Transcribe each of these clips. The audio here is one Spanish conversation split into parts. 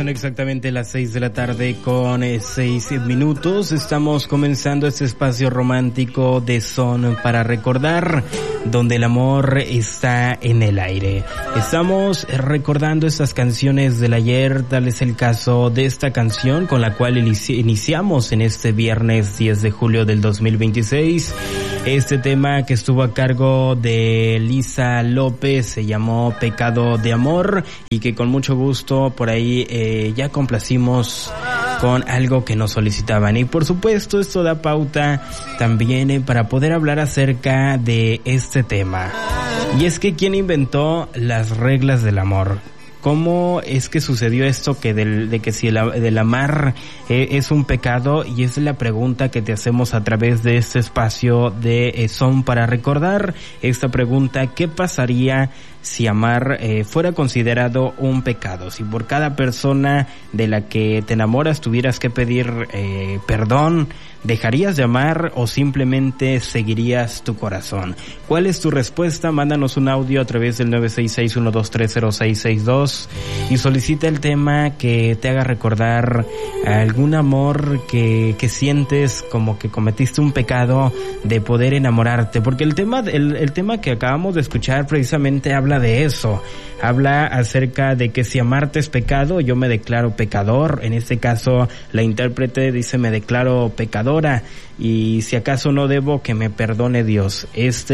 Son exactamente las 6 de la tarde con 6 minutos. Estamos comenzando este espacio romántico de Son para Recordar, donde el amor está en el aire. Estamos recordando estas canciones del ayer. Tal es el caso de esta canción con la cual iniciamos en este viernes 10 de julio del 2026. Este tema que estuvo a cargo de Lisa López se llamó Pecado de Amor, y que con mucho gusto por ahí ya complacimos con algo que nos solicitaban. Y por supuesto esto da pauta también para poder hablar acerca de este tema. Y es que ¿quién inventó las reglas del amor? ¿Cómo es que sucedió esto de que si del amar es un pecado? Y es la pregunta que te hacemos a través de este espacio de Son para Recordar. Esta pregunta: ¿qué pasaría si amar fuera considerado un pecado? Si por cada persona de la que te enamoras tuvieras que pedir perdón, ¿dejarías de amar o simplemente seguirías tu corazón? ¿Cuál es tu respuesta? Mándanos un audio a través del 966-123-0662 y solicita el tema que te haga recordar algún amor que sientes como que cometiste un pecado de poder enamorarte. Porque el tema que acabamos de escuchar precisamente habla de eso. Habla acerca de que si amarte es pecado, yo me declaro pecador. En este caso, la intérprete dice: me declaro pecadora, y si acaso no debo, que me perdone Dios.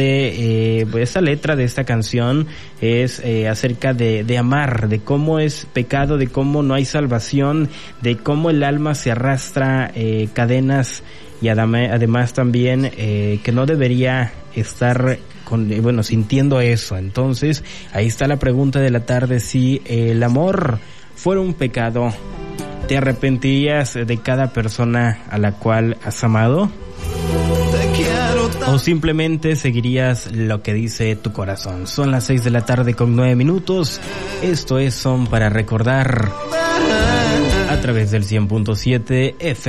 Esta letra de esta canción es acerca de amar, de cómo es pecado, de cómo no hay salvación, de cómo el alma se arrastra cadenas, y además también que no debería estar sintiendo eso. Entonces, ahí está la pregunta de la tarde: si el amor fuera un pecado, ¿te arrepentirías de cada persona a la cual has amado? ¿O simplemente seguirías lo que dice tu corazón? Son las 6 de la tarde con 9 minutos. Esto es Son para Recordar a través del 100.7 FM.